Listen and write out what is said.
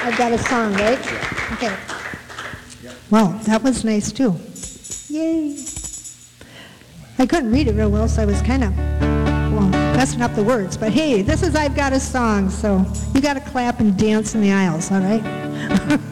I've got a song, right? Okay. Wow, that was nice too. Yay. I couldn't read it real well, so I was kind of, well, messing up the words. But hey, this is I've Got a Song, so you got to clap and dance in the aisles, all right?